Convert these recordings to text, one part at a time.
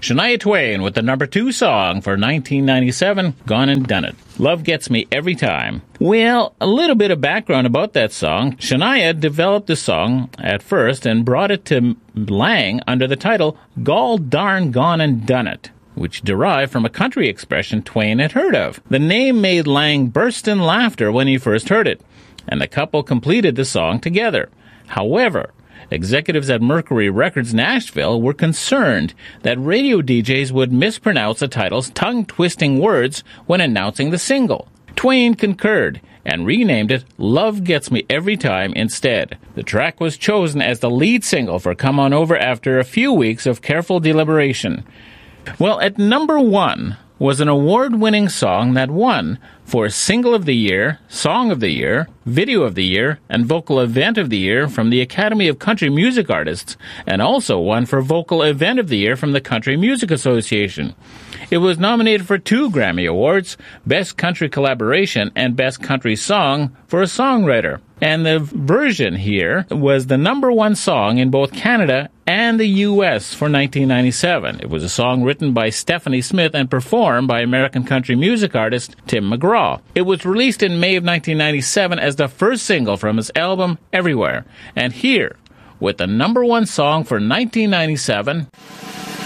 Shania Twain with the number 2 song for 1997, Gone and Done It. Love Gets Me Every Time. Well, a little bit of background about that song. Shania developed the song at first and brought it to Lang under the title Gol Darn Gone and Done It, which derived from a country expression Twain had heard of. The name made Lang burst in laughter when he first heard it, and the couple completed the song together. However, executives at Mercury Records Nashville were concerned that radio DJs would mispronounce the title's tongue-twisting words when announcing the single. Twain concurred and renamed it Love Gets Me Every Time instead. The track was chosen as the lead single for Come On Over after a few weeks of careful deliberation. Well, at number 1 was an award-winning song that won for Single of the Year, Song of the Year, Video of the Year, and Vocal Event of the Year from the Academy of Country Music Artists, and also won for Vocal Event of the Year from the Country Music Association. It was nominated for 2 Grammy Awards, Best Country Collaboration and Best Country Song for a Songwriter. And the version here was the number 1 song in both Canada and the U.S. for 1997. It was a song written by Stephanie Smith and performed by American country music artist Tim McGraw. It was released in May of 1997 as the first single from his album Everywhere. And here, with the number 1 song for 1997,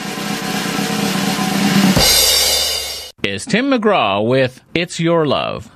is Tim McGraw with It's Your Love.